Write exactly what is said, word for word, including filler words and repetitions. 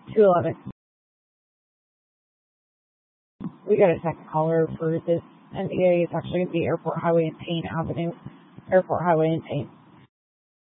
two eleven. We got a second caller for this N D A. It's actually going to be Airport Highway and Payne Avenue. Airport Highway and Payne.